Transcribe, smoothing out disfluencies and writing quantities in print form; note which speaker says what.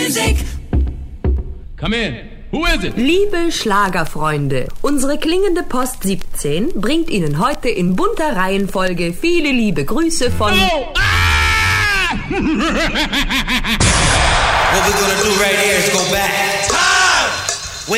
Speaker 1: music.
Speaker 2: Come in. Who is it?
Speaker 3: Liebe Schlagerfreunde, unsere klingende Post 17 bringt Ihnen heute in bunter Reihenfolge viele liebe Grüße von...
Speaker 2: Oh! Ah!